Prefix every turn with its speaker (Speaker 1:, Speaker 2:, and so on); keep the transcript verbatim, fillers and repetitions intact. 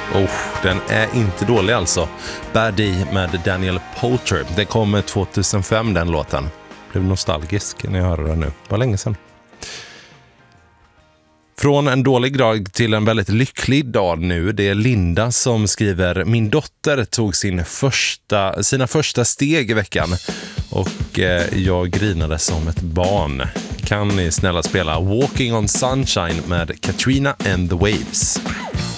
Speaker 1: Oh, den är inte dålig alltså. Baddie med Daniel Poulter. Det kom tjugohundrafem den låten. Blev nostalgisk när jag hörde den nu. Det var länge sedan. Från en dålig dag till en väldigt lycklig dag nu. Det är Linda som skriver: min dotter tog sin första, sina första steg i veckan och eh, jag grinade som ett barn. Kan ni snälla spela Walking on Sunshine med Katrina and the Waves?